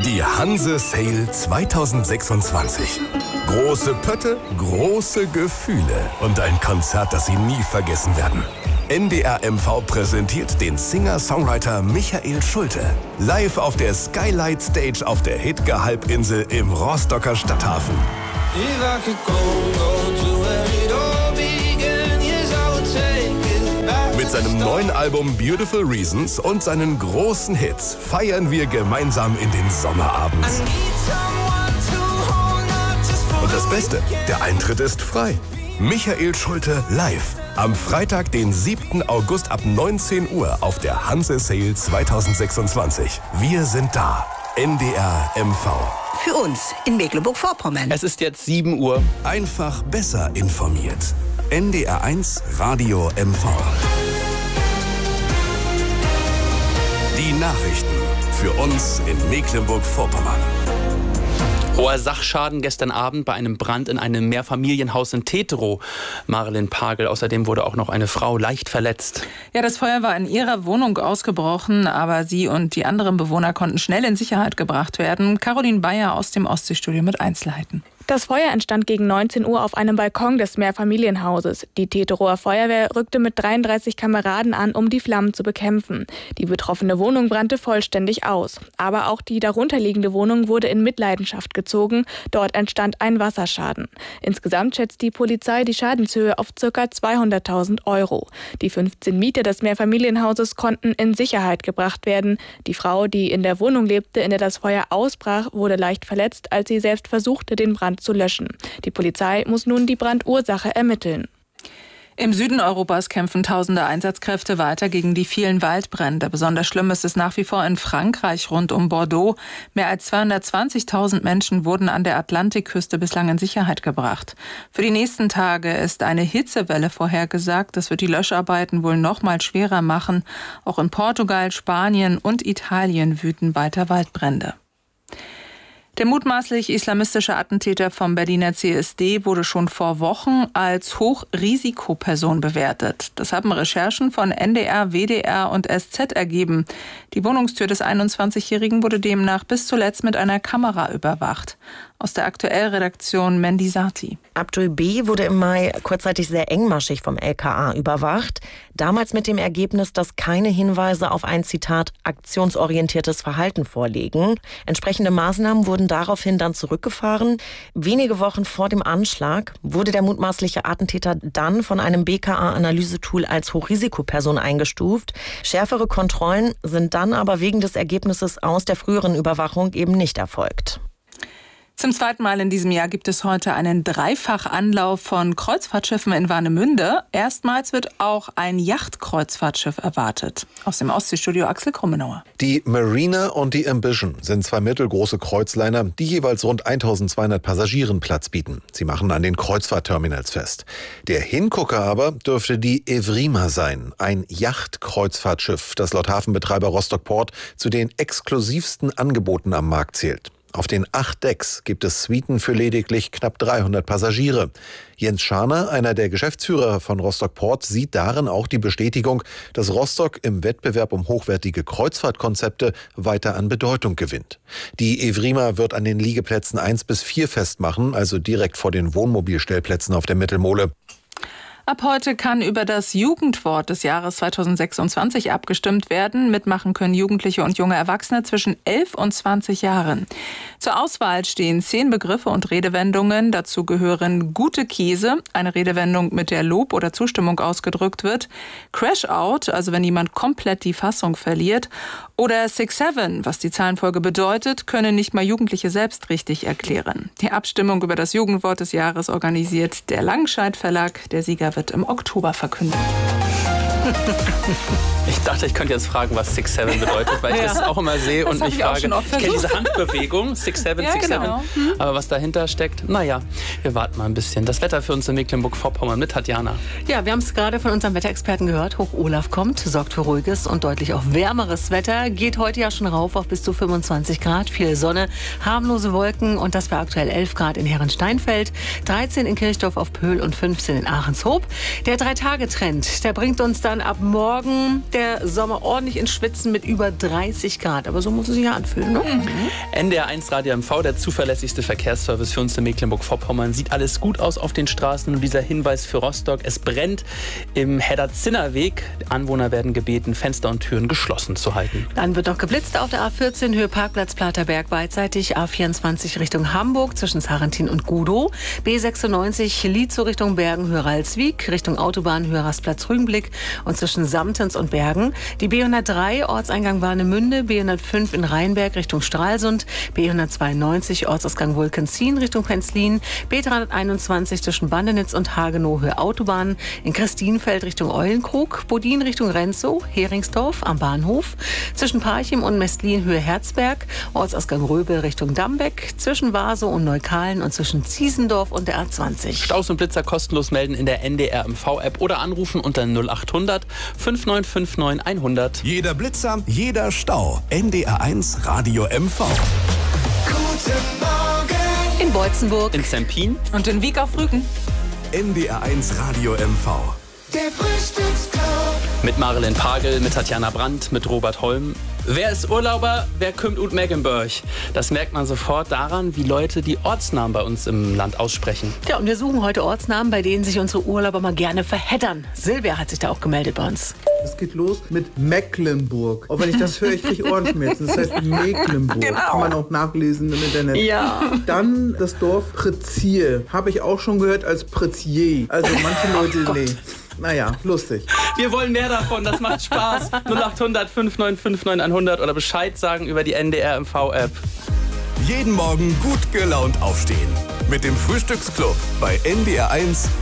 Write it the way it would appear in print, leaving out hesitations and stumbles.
Die Hanse Sale 2026. Große Pötte, große Gefühle und ein Konzert, das Sie nie vergessen werden. NDR MV präsentiert den Singer-Songwriter Michael Schulte. Live auf der Skylight Stage auf der Hidge-Halbinsel im Rostocker Stadthafen. Mit seinem neuen Album Beautiful Reasons und seinen großen Hits feiern wir gemeinsam in den Sommerabend. Und das Beste, der Eintritt ist frei. Michael Schulte live. Am Freitag, den 7. August ab 19 Uhr auf der Hanse Sale 2026. Wir sind da. NDR MV. Für uns in Mecklenburg-Vorpommern. Es ist jetzt 7 Uhr. Einfach besser informiert. NDR 1 Radio MV. Die Nachrichten für uns in Mecklenburg-Vorpommern. Hoher Sachschaden gestern Abend bei einem Brand in einem Mehrfamilienhaus in Teterow. Marilyn Pagel, außerdem wurde auch noch eine Frau leicht verletzt. Ja, das Feuer war in ihrer Wohnung ausgebrochen, aber sie und die anderen Bewohner konnten schnell in Sicherheit gebracht werden. Caroline Bayer aus dem Ostseestudio mit Einzelheiten. Das Feuer entstand gegen 19 Uhr auf einem Balkon des Mehrfamilienhauses. Die Teterower Feuerwehr rückte mit 33 Kameraden an, um die Flammen zu bekämpfen. Die betroffene Wohnung brannte vollständig aus. Aber auch die darunterliegende Wohnung wurde in Mitleidenschaft gezogen. Dort entstand ein Wasserschaden. Insgesamt schätzt die Polizei die Schadenshöhe auf ca. 200.000 €. Die 15 Mieter des Mehrfamilienhauses konnten in Sicherheit gebracht werden. Die Frau, die in der Wohnung lebte, in der das Feuer ausbrach, wurde leicht verletzt, als sie selbst versuchte, den Brand zu löschen. Die Polizei muss nun die Brandursache ermitteln. Im Süden Europas kämpfen tausende Einsatzkräfte weiter gegen die vielen Waldbrände. Besonders schlimm ist es nach wie vor in Frankreich rund um Bordeaux. Mehr als 220.000 Menschen wurden an der Atlantikküste bislang in Sicherheit gebracht. Für die nächsten Tage ist eine Hitzewelle vorhergesagt. Das wird die Löscharbeiten wohl noch mal schwerer machen. Auch in Portugal, Spanien und Italien wüten weiter Waldbrände. Der mutmaßlich islamistische Attentäter vom Berliner CSD wurde schon vor Wochen als Hochrisikoperson bewertet. Das haben Recherchen von NDR, WDR und SZ ergeben. Die Wohnungstür des 21-Jährigen wurde demnach bis zuletzt mit einer Kamera überwacht. Aus der Aktuell-Redaktion Mandy Sati. Abdul B. wurde im Mai kurzzeitig sehr engmaschig vom LKA überwacht. Damals mit dem Ergebnis, dass keine Hinweise auf ein, Zitat, aktionsorientiertes Verhalten vorliegen. Entsprechende Maßnahmen wurden daraufhin dann zurückgefahren. Wenige Wochen vor dem Anschlag wurde der mutmaßliche Attentäter dann von einem BKA-Analysetool als Hochrisikoperson eingestuft. Schärfere Kontrollen sind dann aber wegen des Ergebnisses aus der früheren Überwachung eben nicht erfolgt. Zum zweiten Mal in diesem Jahr gibt es heute einen Dreifachanlauf von Kreuzfahrtschiffen in Warnemünde. Erstmals wird auch ein Yachtkreuzfahrtschiff erwartet. Aus dem Ostseestudio Axel Krummenauer. Die Marina und die Ambition sind zwei mittelgroße Kreuzliner, die jeweils rund 1200 Passagieren Platz bieten. Sie machen an den Kreuzfahrtterminals fest. Der Hingucker aber dürfte die Evrima sein, ein Yachtkreuzfahrtschiff, das laut Hafenbetreiber Rostock Port zu den exklusivsten Angeboten am Markt zählt. Auf den 8 Decks gibt es Suiten für lediglich knapp 300 Passagiere. Jens Scharner, einer der Geschäftsführer von Rostock Port, sieht darin auch die Bestätigung, dass Rostock im Wettbewerb um hochwertige Kreuzfahrtkonzepte weiter an Bedeutung gewinnt. Die Evrima wird an den Liegeplätzen 1 bis 4 festmachen, also direkt vor den Wohnmobilstellplätzen auf der Mittelmole. Ab heute kann über das Jugendwort des Jahres 2026 abgestimmt werden. Mitmachen können Jugendliche und junge Erwachsene zwischen 11 und 20 Jahren. Zur Auswahl stehen 10 Begriffe und Redewendungen. Dazu gehören gute Käse, eine Redewendung, mit der Lob oder Zustimmung ausgedrückt wird. Crash out, also wenn jemand komplett die Fassung verliert. Oder 6-7, was die Zahlenfolge bedeutet, können nicht mal Jugendliche selbst richtig erklären. Die Abstimmung über das Jugendwort des Jahres organisiert der Langenscheidt Verlag. Der Sieger wird im Oktober verkündet. Ich dachte, ich könnte jetzt fragen, was 6-7 bedeutet, weil ich das auch immer sehe und mich frage, ich kenne diese Handbewegung, 6-7, ja, 6-7, genau. Aber was dahinter steckt, naja, wir warten mal ein bisschen. Das Wetter für uns in Mecklenburg-Vorpommern mit Tatjana. Ja, wir haben es gerade von unserem Wetterexperten gehört, Hoch Olaf kommt, sorgt für ruhiges und deutlich auch wärmeres Wetter, geht heute ja schon rauf auf bis zu 25 Grad, viel Sonne, harmlose Wolken und das war aktuell 11 Grad in Herrensteinfeld, 13 in Kirchdorf auf Pöhl und 15 in Ahrenshoop. Der 3-Tage-Trend, der bringt uns dann ab morgen steckt der Sommer ordentlich ins Schwitzen mit über 30 Grad. Aber so muss es sich ja anfühlen, ne? NDR1 Radio MV, der zuverlässigste Verkehrsservice für uns in Mecklenburg-Vorpommern. Sieht alles gut aus auf den Straßen. Und dieser Hinweis für Rostock: Es brennt im Hedda-Zinner-Weg. Anwohner werden gebeten, Fenster und Türen geschlossen zu halten. Dann wird noch geblitzt auf der A14 Höhe Parkplatz Platerberg beidseitig. A24 Richtung Hamburg zwischen Sarrentin und Gudow. B96 Lietzow Richtung Bergen Höhe Ralswiek. Richtung Autobahn Höhe Rastplatz Rügenblick und zwischen Samtens und Bergen. Die B103 Ortseingang Warnemünde. B105 in Rheinberg Richtung Stralsund. B192 Ortsausgang Wolkenzien Richtung Penzlin. B321 zwischen Bandenitz und Hagenow Höhe Autobahn. In Christienfeld Richtung Eulenkrug. Bodin Richtung Renzow. Heringsdorf am Bahnhof. Zwischen Parchim und Mestlin Höhe Herzberg. Ortsausgang Röbel Richtung Dambeck. Zwischen Wasow und Neukalen und zwischen Ziesendorf und der A20. Staus und Blitzer kostenlos melden in der NDR MV-App oder anrufen unter 0800 5959 100. Jeder Blitzer, jeder Stau. NDR1 Radio MV. Guten Morgen. In Beutzenburg. In Zempin. Und in Wiek auf Rügen. NDR1 Radio MV. Der Frühstücksclub. Mit Marilyn Pagel, mit Tatjana Brandt, mit Robert Holm. Wer ist Urlauber? Wer kommt ut Mecklenburg? Das merkt man sofort daran, wie Leute die Ortsnamen bei uns im Land aussprechen. Ja, und wir suchen heute Ortsnamen, bei denen sich unsere Urlauber mal gerne verheddern. Silvia hat sich da auch gemeldet bei uns. Es geht los mit Mecklenburg. Auch wenn ich das höre, ich kriege Ohrenschmerzen. Das heißt Mecklenburg. Genau. Kann man auch nachlesen im Internet. Ja. Dann das Dorf Prezier. Habe ich auch schon gehört als Prezier. Also manche Leute, nee. Naja, lustig. Wir wollen mehr davon, das macht Spaß. 0800 5959 100 oder Bescheid sagen über die NDR MV-App. Jeden Morgen gut gelaunt aufstehen. Mit dem Frühstücksclub bei NDR1